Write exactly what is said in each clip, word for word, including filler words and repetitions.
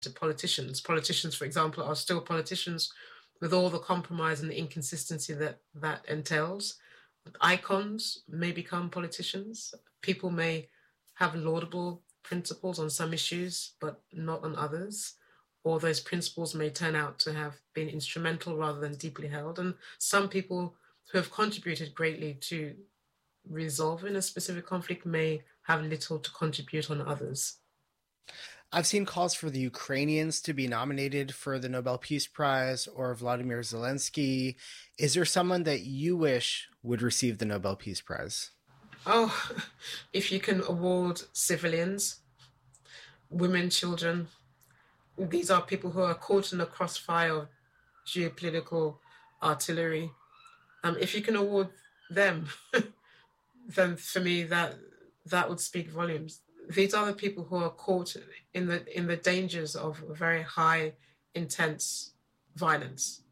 to politicians. Politicians, for example, are still politicians with all the compromise and the inconsistency that that entails. Icons may become politicians. People may have laudable principles on some issues, but not on others. Or those principles may turn out to have been instrumental rather than deeply held. And some people who have contributed greatly to resolving a specific conflict may have little to contribute on others. I've seen calls for the Ukrainians to be nominated for the Nobel Peace Prize or Vladimir Zelensky. Is there someone that you wish would receive the Nobel Peace Prize? Oh, if you can award civilians, women, children, these are people who are caught in the crossfire of geopolitical artillery. Um, if you can award them, then for me that that would speak volumes. These are the people who are caught in the in the dangers of very high, intense violence.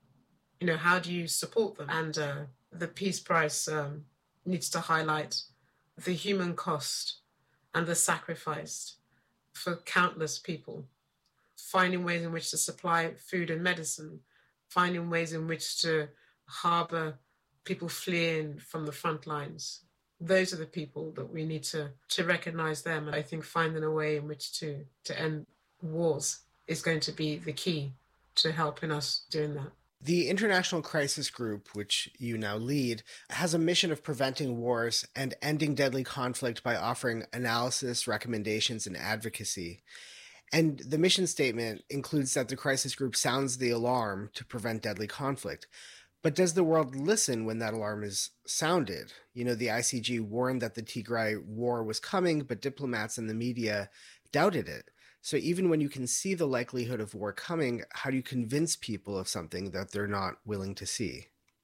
You know, how do you support them? And uh, the Peace Prize um, needs to highlight the human cost and the sacrifice for countless people, finding ways in which to supply food and medicine, finding ways in which to harbor people fleeing from the front lines. Those are the people that we need to, to recognize them. And I think finding a way in which to, to end wars is going to be the key to helping us doing that. The International Crisis Group, which you now lead, has a mission of preventing wars and ending deadly conflict by offering analysis, recommendations, and advocacy. And the mission statement includes that the crisis group sounds the alarm to prevent deadly conflict. But does the world listen when that alarm is sounded? You know, the I C G warned that the Tigray war was coming, but diplomats and the media doubted it. So even when you can see the likelihood of war coming, how do you convince people of something that they're not willing to see?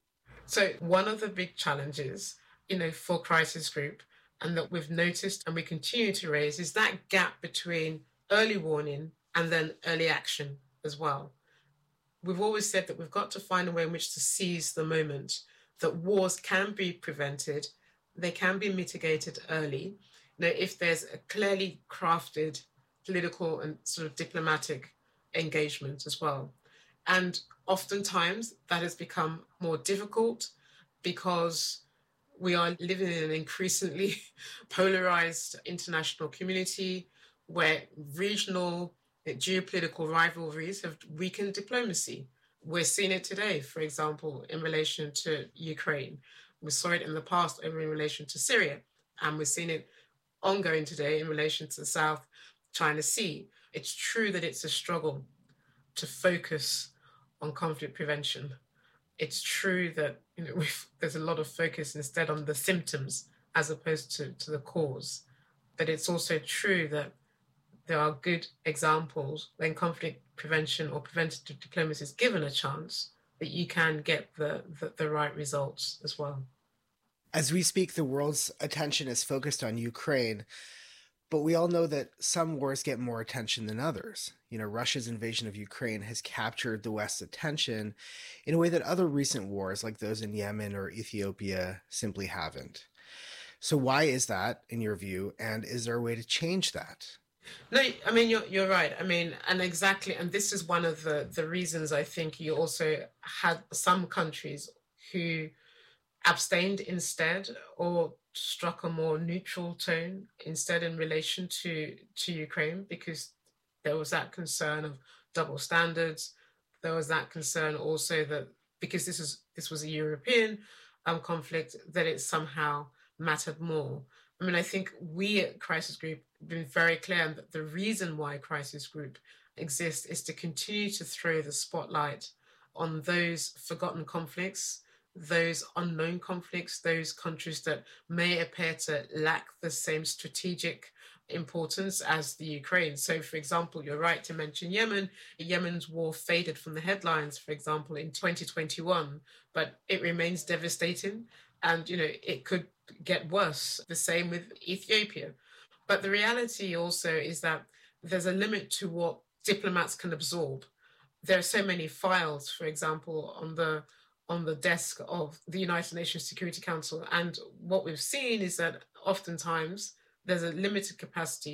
So one of the big challenges, you know, for Crisis Group, and that we've noticed and we continue to raise, is that gap between early warning and then early action as well. We've always said that we've got to find a way in which to seize the moment, that wars can be prevented, they can be mitigated early. You know, if there's a clearly crafted political and sort of diplomatic engagement as well. And oftentimes that has become more difficult because we are living in an increasingly polarized international community where regional geopolitical rivalries have weakened diplomacy. We're seeing it today, for example, in relation to Ukraine. We saw it in the past over in relation to Syria, and we're seeing it ongoing today in relation to the South China Sea. It's true that it's a struggle to focus on conflict prevention. It's true that, you know, we've, there's a lot of focus instead on the symptoms as opposed to, to the cause. But it's also true that there are good examples when conflict prevention or preventative diplomacy is given a chance that you can get the, the, the right results as well. As we speak, the world's attention is focused on Ukraine, but we all know that some wars get more attention than others. You know, Russia's invasion of Ukraine has captured the West's attention in a way that other recent wars, like those in Yemen or Ethiopia, simply haven't. So why is that, in your view, and is there a way to change that? No, I mean, you're, you're right. I mean, and exactly, and this is one of the, the reasons I think you also had some countries who abstained instead or struck a more neutral tone instead in relation to, to Ukraine, because there was that concern of double standards. There was that concern also that because this is this was a European um, conflict, that it somehow mattered more. I mean, I think we at Crisis Group have been very clear that the reason why Crisis Group exists is to continue to throw the spotlight on those forgotten conflicts, those unknown conflicts, those countries that may appear to lack the same strategic importance as the Ukraine. So, for example, you're right to mention Yemen. Yemen's war faded from the headlines, for example, in twenty twenty-one, but it remains devastating. And, you know, it could get worse. The same with Ethiopia. But the reality also is that there's a limit to what diplomats can absorb. There are so many files, for example, on the on the desk of the United Nations Security Council. And what we've seen is that oftentimes there's a limited capacity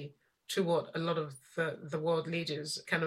to what a lot of the, the world leaders kind of